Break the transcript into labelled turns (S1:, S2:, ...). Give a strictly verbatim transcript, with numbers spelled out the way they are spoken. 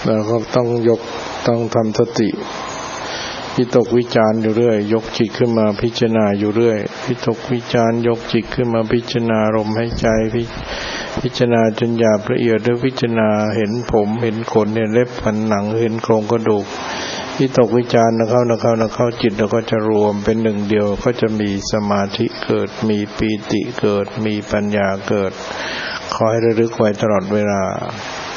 S1: แล้วก็ต้องยกต้องทำสติวิตกวิจารอยู่เรื่อยยกจิตขึ้นมาพิจารณาอยู่เรื่อยวิตกวิจารยกจิตขึ้นมาพิจารณาลมหายใจพิพิจารณาจนหยาบละเอียดด้วยพิจารณาเห็นผมเห็นขนเห็นเล็บฝันหนังเห็นโครงกระดูกวิตกวิจารนะเข้านะเข้านะเข้าจิตแล้วก็จะรวมเป็นหนึ่งเดียวก็จะมีสมาธิเกิดมีปีติเกิดมีปัญญาเกิดขอให้ระลึกไว้ตลอดเวลา